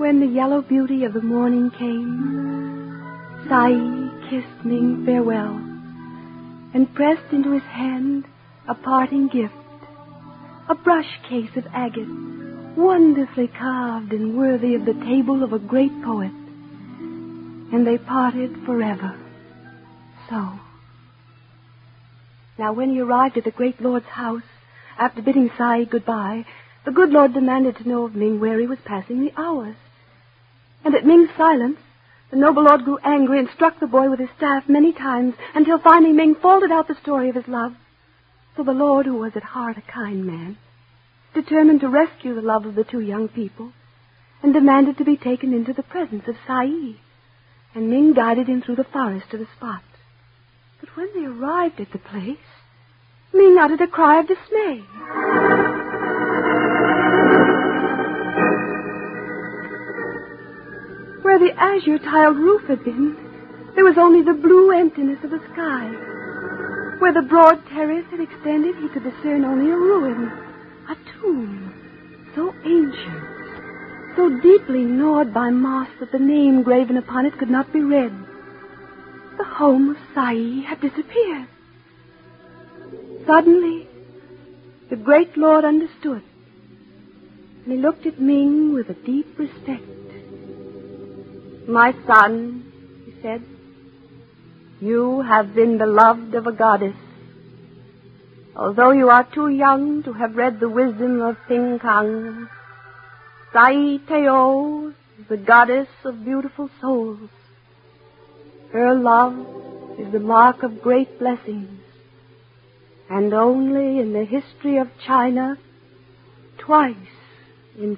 When the yellow beauty of the morning came, Sai kissed Ming farewell and pressed into his hand a parting gift, a brush case of agate, wonderfully carved and worthy of the table of a great poet. And they parted forever. So. Now, when he arrived at the great lord's house, after bidding Sai goodbye, the good lord demanded to know of Ming where he was passing the hours. And at Ming's silence, the noble lord grew angry and struck the boy with his staff many times, until finally Ming faltered out the story of his love. So the lord, who was at heart a kind man, determined to rescue the love of the two young people, and demanded to be taken into the presence of Sai. And Ming guided him through the forest to the spot. But when they arrived at the place, Ming uttered a cry of dismay. Where the azure-tiled roof had been, there was only the blue emptiness of the sky. Where the broad terrace had extended, he could discern only a ruin, a tomb, so ancient, so deeply gnawed by moss that the name graven upon it could not be read. The home of Sai had disappeared. Suddenly, the great lord understood, and he looked at Ming with a deep respect. "My son," he said, "you have been beloved of a goddess. Although you are too young to have read the wisdom of Ping Kang, Sai Teo is the goddess of beautiful souls. Her love is the mark of great blessings, and only in the history of China, twice in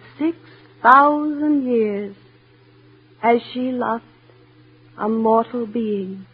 6,000 years, has she loved a mortal being."